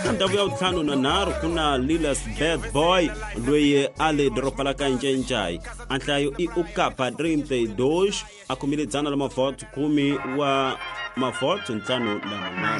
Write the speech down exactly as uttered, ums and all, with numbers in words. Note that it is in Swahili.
eka ndawu ya uthlanu na nharhu kuna Lilas Bad Boy loyi ale doropa la ka Ncenjai. Anhlayo i ukapa trinta e dois akhumiledzana la mavoto kumi wa mavoto ntlhanu na manharhu.